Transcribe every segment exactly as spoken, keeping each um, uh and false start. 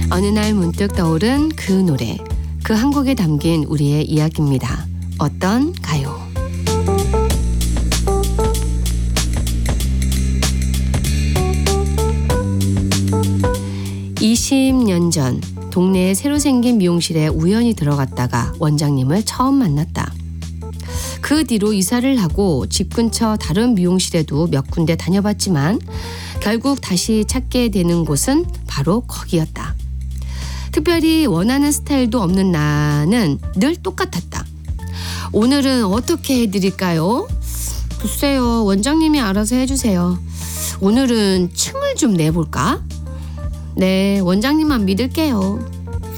어느 날 문득 떠오른 그 노래, 그 한 곡에 담긴 우리의 이야기입니다. 어떤 가요? 이십 년 전 동네에 새로 생긴 미용실에 우연히 들어갔다가 원장님을 처음 만났다. 그 뒤로 이사를 하고 집 근처 다른 미용실에도 몇 군데 다녀봤지만 결국 다시 찾게 되는 곳은 바로 거기였다. 특별히 원하는 스타일도 없는 나는 늘 똑같았다. 오늘은 어떻게 해드릴까요? 글쎄요, 원장님이 알아서 해주세요. 오늘은 층을 좀 내볼까? 네, 원장님만 믿을게요.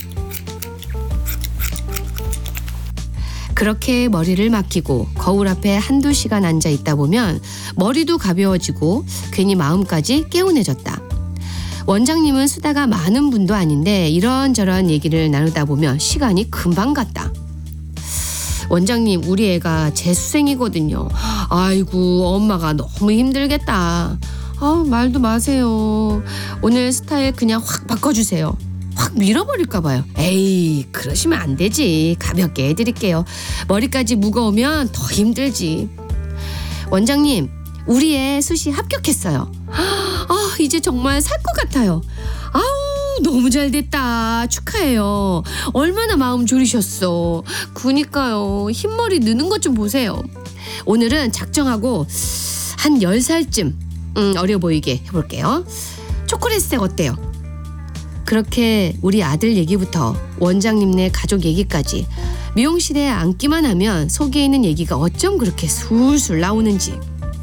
그렇게 머리를 맡기고 거울 앞에 한두 시간 앉아 있다 보면 머리도 가벼워지고 괜히 마음까지 개운해졌다. 원장님은 수다가 많은 분도 아닌데 이런저런 얘기를 나누다 보면 시간이 금방 갔다. 원장님, 우리 애가 재수생이거든요. 아이고, 엄마가 너무 힘들겠다. 아, 말도 마세요. 오늘 스타일 그냥 확 바꿔주세요. 확 밀어버릴까 봐요. 에이, 그러시면 안 되지. 가볍게 해드릴게요. 머리까지 무거우면 더 힘들지. 원장님, 우리 애 수시 합격했어요. 아, 이제 정말 살 것 같아요. 아우, 너무 잘 됐다. 축하해요. 얼마나 마음 졸이셨어. 그니까요. 흰머리 느는 것 좀 보세요. 오늘은 작정하고 한 열 살쯤 음, 어려 보이게 해볼게요. 초콜릿색 어때요? 그렇게 우리 아들 얘기부터 원장님네 가족 얘기까지 미용실에 앉기만 하면 속에 있는 얘기가 어쩜 그렇게 술술 나오는지.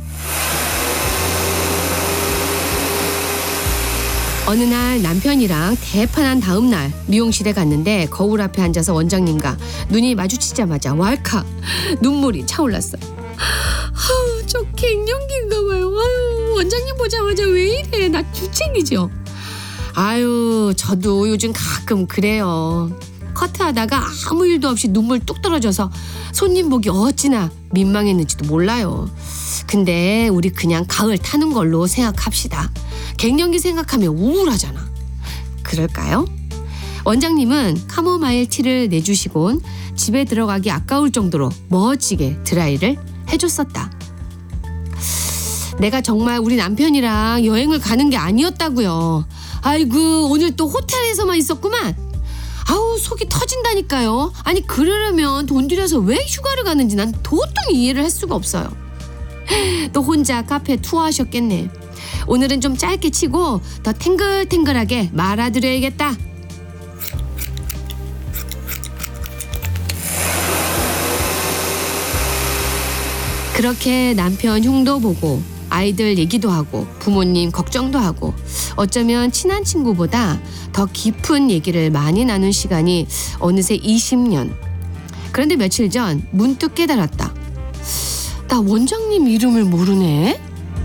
어느 날 남편이랑 대판한 다음 날 미용실에 갔는데 거울 앞에 앉아서 원장님과 눈이 마주치자마자 왈칵 눈물이 차올랐어. 아우, 저 갱년기인가 봐요. 아유, 원장님 보자마자 왜 이래. 나 주책이죠. 아유, 저도 요즘 가끔 그래요. 커트하다가 아무 일도 없이 눈물 뚝 떨어져서 손님 보기 어찌나 민망했는지도 몰라요. 근데 우리 그냥 가을 타는 걸로 생각합시다. 갱년기 생각하면 우울하잖아. 그럴까요? 원장님은 카모마일 티를 내주시곤 집에 들어가기 아까울 정도로 멋지게 드라이를 해줬었다. 내가 정말 우리 남편이랑 여행을 가는 게 아니었다고요. 아이고, 오늘 또 호텔에서만 있었구만. 아우, 속이 터진다니까요. 아니, 그러려면 돈 들여서 왜 휴가를 가는지 난 도통 이해를 할 수가 없어요. 또 혼자 카페 투어하셨겠네. 오늘은 좀 짧게 치고 더 탱글탱글하게 말아드려야겠다. 그렇게 남편 흉도 보고 아이들 얘기도 하고 부모님 걱정도 하고 어쩌면 친한 친구보다 더 깊은 얘기를 많이 나눈 시간이 어느새 이십 년. 그런데 며칠 전 문득 깨달았다. 나 원장님 이름을 모르네?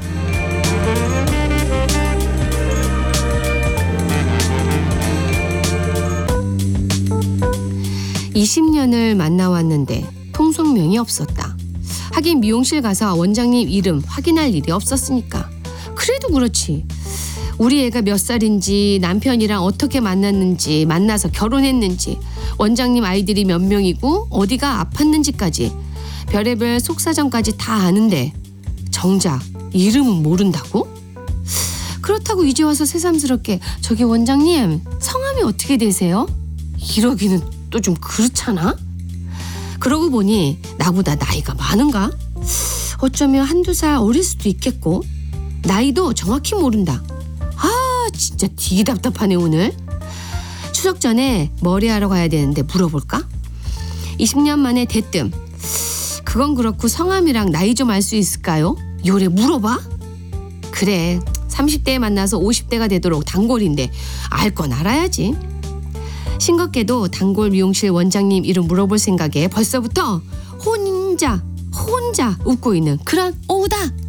이십 년을 만나왔는데 통속명이 없었다. 하긴 미용실 가서 원장님 이름 확인할 일이 없었으니까. 그래도 그렇지. 우리 애가 몇 살인지, 남편이랑 어떻게 만났는지, 만나서 결혼했는지, 원장님 아이들이 몇 명이고 어디가 아팠는지까지 별의별 속사정까지 다 아는데 정작 이름은 모른다고? 그렇다고 이제 와서 새삼스럽게 저기 원장님 성함이 어떻게 되세요? 이러기는 또 좀 그렇잖아? 그러고 보니 나보다 나이가 많은가? 어쩌면 한두 살 어릴 수도 있겠고 나이도 정확히 모른다. 아, 진짜 되게 답답하네 오늘. 추석 전에 머리하러 가야 되는데 물어볼까? 이십 년 만에 대뜸. 그건 그렇고 성함이랑 나이 좀 알 수 있을까요? 요래 물어봐? 그래, 삼십 대에 만나서 오십 대가 되도록 단골인데 알 건 알아야지. 싱겁게도 단골 미용실 원장님 이름 물어볼 생각에 벌써부터 혼자 혼자 웃고 있는 그런 오후다.